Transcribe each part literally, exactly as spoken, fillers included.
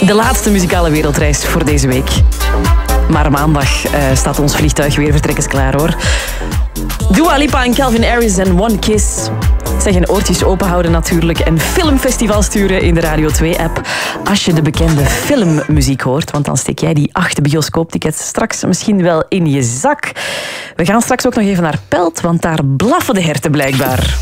De laatste muzikale wereldreis voor deze week. Maar maandag uh, staat ons vliegtuig weer vertrekkensklaar, hoor. Dua Lipa en Calvin Harris en One Kiss. Zeggen oortjes openhouden natuurlijk en filmfestival sturen in de Radio twee-app. Als je de bekende filmmuziek hoort, want dan steek jij die acht bioscooptickets straks misschien wel in je zak. We gaan straks ook nog even naar Pelt, want daar blaffen de herten blijkbaar.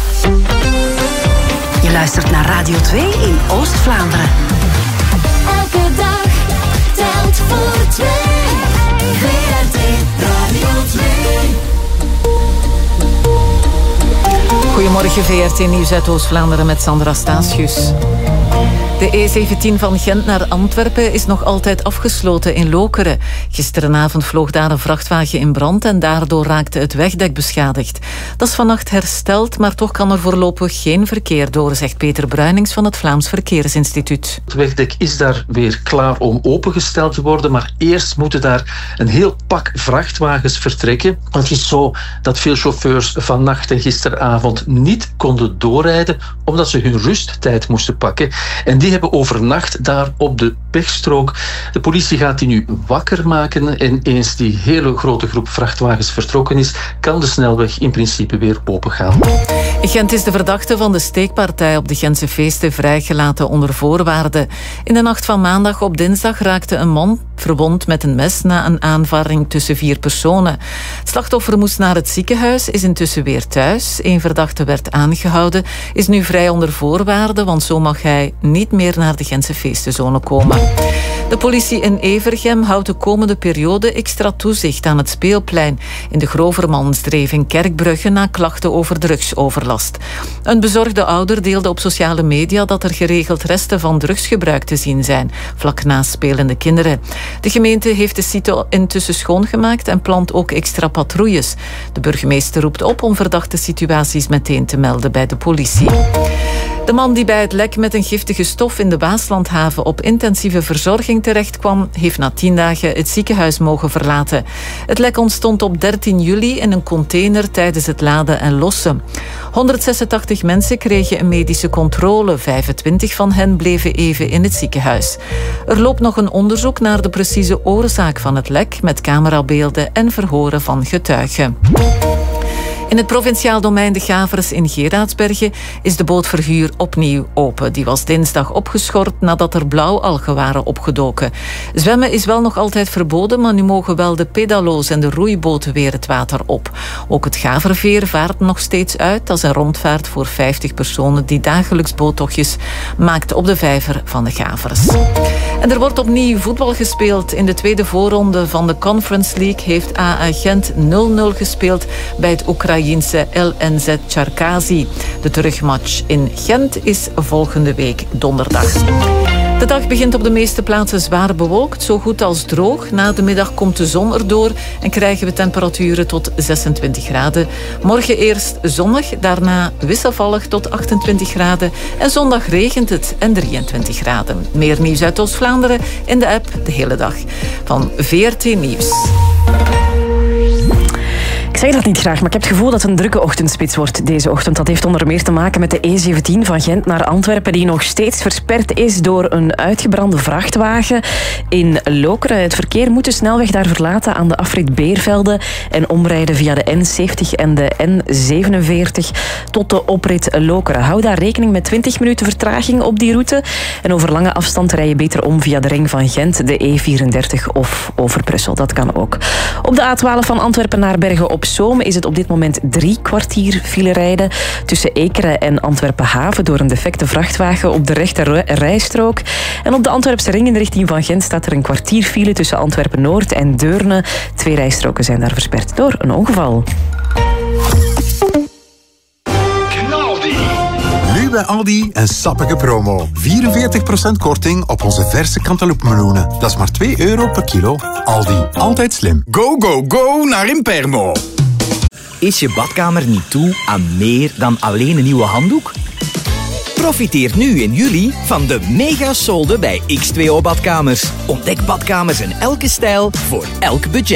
Je luistert naar Radio twee in Oost-Vlaanderen. Elke dag telt voor twee. V R T Radio twee. Goedemorgen, V R T Nieuws uit Oost-Vlaanderen met Sandra Statius. De E zeventien van Gent naar Antwerpen is nog altijd afgesloten in Lokeren. Gisterenavond vloog daar een vrachtwagen in brand en daardoor raakte het wegdek beschadigd. Dat is vannacht hersteld, maar toch kan er voorlopig geen verkeer door, zegt Peter Bruinings van het Vlaams Verkeersinstituut. Het wegdek is daar weer klaar om opengesteld te worden, maar eerst moeten daar een heel pak vrachtwagens vertrekken. Het is zo dat veel chauffeurs vannacht en gisteravond niet konden doorrijden, omdat ze hun rusttijd moesten pakken. En die hebben overnacht daar op de pechstrook. De politie gaat die nu wakker maken en eens die hele grote groep vrachtwagens vertrokken is, kan de snelweg in principe weer opengaan. Gent is de verdachte van de steekpartij op de Gentse feesten vrijgelaten onder voorwaarden. In de nacht van maandag op dinsdag raakte een man verwond met een mes na een aanvaring tussen vier personen. Het slachtoffer moest naar het ziekenhuis, is intussen weer thuis. Eén verdachte werd aangehouden, is nu vrij onder voorwaarden, want zo mag hij niet meer naar de Gentse feestenzone komen. De politie in Evergem houdt de komende periode extra toezicht aan het speelplein in de Grovermansdreef in Kerkbrugge na klachten over drugsoverlast. Een bezorgde ouder deelde op sociale media dat er geregeld resten van drugsgebruik te zien zijn, vlak naast spelende kinderen. De gemeente heeft de site intussen schoongemaakt en plant ook extra patrouilles. De burgemeester roept op om verdachte situaties meteen te melden bij de politie. De man die bij het lek met een giftige stof in de Waaslandhaven op intensieve verzorging terechtkwam, heeft na tien dagen het ziekenhuis mogen verlaten. Het lek ontstond op dertien juli in een container tijdens het laden en lossen. honderdzesentachtig mensen kregen een medische controle. vijfentwintig van hen bleven even in het ziekenhuis. Er loopt nog een onderzoek naar de precieze oorzaak van het lek met camerabeelden en verhoren van getuigen. In het provinciaal domein De Gavers in Geraardsbergen is de bootverhuur opnieuw open. Die was dinsdag opgeschort nadat er blauwalgen waren opgedoken. Zwemmen is wel nog altijd verboden, maar nu mogen wel de pedalo's en de roeiboten weer het water op. Ook het Gaverveer vaart nog steeds uit. Dat is een rondvaart voor vijftig personen die dagelijks boottochtjes maakt op de vijver van De Gavers. En er wordt opnieuw voetbal gespeeld. In de tweede voorronde van de Conference League heeft A A Gent nul nul gespeeld bij het Oekraïne L N Z Charkazi. De terugmatch in Gent is volgende week donderdag. De dag begint op de meeste plaatsen zwaar bewolkt, zo goed als droog. Na de middag komt de zon erdoor en krijgen we temperaturen tot zesentwintig graden. Morgen eerst zonnig, daarna wisselvallig tot achtentwintig graden. En zondag regent het en drieëntwintig graden. Meer nieuws uit Oost-Vlaanderen in de app de hele dag van V R T Nieuws. Ik zeg dat niet graag, maar ik heb het gevoel dat het een drukke ochtendspits wordt deze ochtend. Dat heeft onder meer te maken met de E zeventien van Gent naar Antwerpen, die nog steeds versperd is door een uitgebrande vrachtwagen in Lokeren. Het verkeer moet de snelweg daar verlaten aan de afrit Beervelde en omrijden via de N zeventig en de N zevenenveertig tot de oprit Lokeren. Hou daar rekening met twintig minuten vertraging op die route. En over lange afstand rij je beter om via de ring van Gent, de E vierendertig of over Brussel. Dat kan ook. Op de A twaalf van Antwerpen naar Bergen op Zoom is het op dit moment drie kwartier file rijden tussen Ekeren en Antwerpen-Haven door een defecte vrachtwagen op de rechte rijstrook. En op de Antwerpse ring in de richting van Gent staat er een kwartier file tussen Antwerpen-Noord en Deurne. Twee rijstroken zijn daar versperd door een ongeval. Nu bij Aldi een sappige promo. vierenveertig procent korting op onze verse cantaloupe-meloenen. Dat is maar twee euro per kilo. Aldi, altijd slim. Go, go, go naar Impermo. Is je badkamer niet toe aan meer dan alleen een nieuwe handdoek? Profiteer nu in juli van de mega solde bij X twee O Badkamers. Ontdek badkamers in elke stijl voor elk budget.